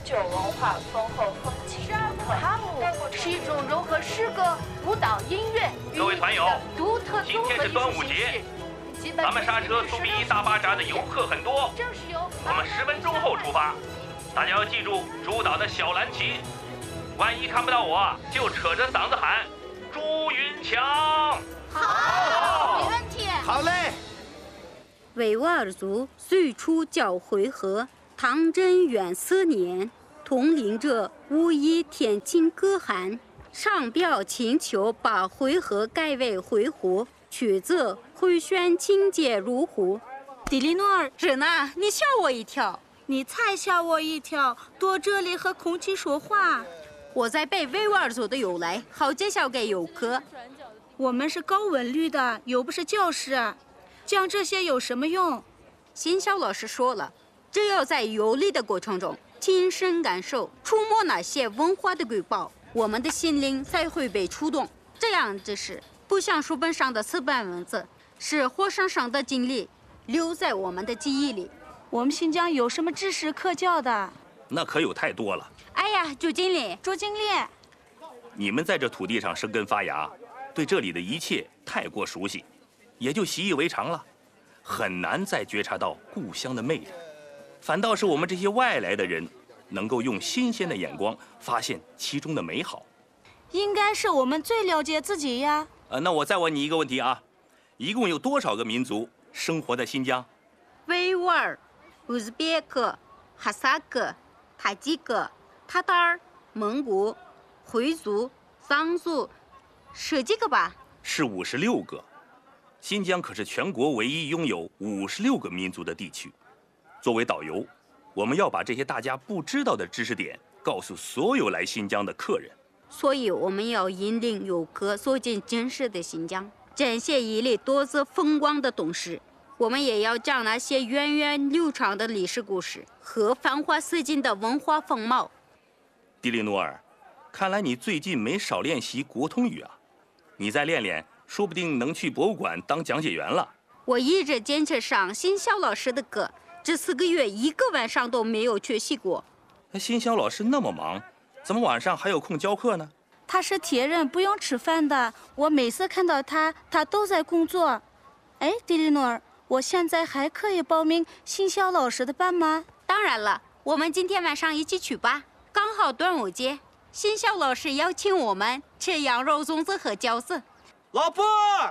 具有文化丰厚风情。 哈姆是一种融合诗歌、舞蹈、音乐各位团友， 独特今天是端午节，咱们沙车苏 B1大巴扎的游客很多，我们10分钟后出发，大家要记住主导的小蓝旗，万一看不到我，就扯着嗓子喊“朱云强”。 好，没问题。 好嘞。 维吾尔族最初叫回纥，唐贞元4年，统领者巫医天津歌汗上表请求把回纥改为回鹘，取自回旋清洁如湖。 迪丽诺尔， 人呐，你吓我一跳！ 你才吓我一跳，躲这里和空气说话。 我在背维吾尔族的由来，好介绍给游客。 我们是高文律的，又不是教师，讲这些有什么用？ 新晓老师说了，只有在游历的过程中亲身感受、触摸那些文化的瑰宝，我们的心灵才会被触动。这样知识不像书本上的死板文字，是活生生的经历，留在我们的记忆里。 我们新疆有什么知识可教的？ 那可有太多了。 哎呀，朱经理， 你们在这土地上生根发芽，对这里的一切太过熟悉，也就习以为常了，很难再觉察到故乡的魅力。反倒是我们这些外来的人，能够用新鲜的眼光发现其中的美好。 应该是我们最了解自己呀。 那我再问你一个问题啊，一共有多少个民族生活在新疆？ 维吾尔、乌兹别克、哈萨克、塔吉克、塔塔尔、蒙古、回族、藏族，10几个吧？ 是56个。新疆可是全国唯一拥有56个民族的地区。作为导游，我们要把这些大家不知道的知识点告诉所有来新疆的客人。 所以我们要引领游客走进真实的新疆，展现一粒多姿风光的东势。我们也要讲那些源远流长的历史故事和繁华似锦的文化风貌。 迪丽诺尔，看来你最近没少练习国通语啊！你再练练，说不定能去博物馆当讲解员了。 我一直坚持上新晓老师的课，这4个月一个晚上都没有缺席过。 新晓老师那么忙，怎么晚上还有空教课呢？ 他是铁人，不用吃饭的。我每次看到他，他都在工作。哎，迪丽诺尔，我现在还可以报名新晓老师的班吗？ 当然了，我们今天晚上一起去吧，刚好端午节，新晓老师邀请我们吃羊肉粽子和饺子。 老婆，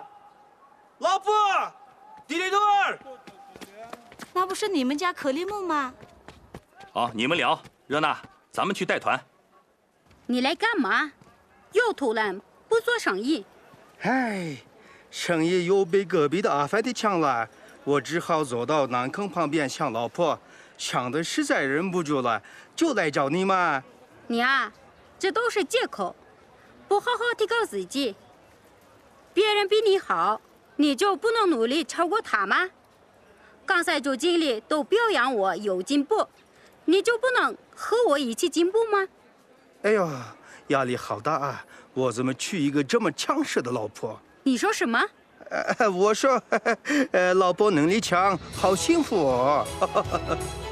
迪丽诺尔， 那不是你们家克里姆吗？ 好，你们聊。热娜，咱们去带团。 你来干嘛？又偷懒不做生意？ 唉，生意又被隔壁的阿凡提抢了，我只好走到南坑旁边抢老婆，抢的实在忍不住了，就来找你嘛。 你啊，这都是借口，不好好提高自己。别人比你好，你就不能努力超过他吗？刚才周经理都表扬我有进步，你就不能和我一起进步吗？ 哎呦，压力好大啊！我怎么娶一个这么强势的老婆？ 你说什么？ 我说，老婆能力强，好幸福哦。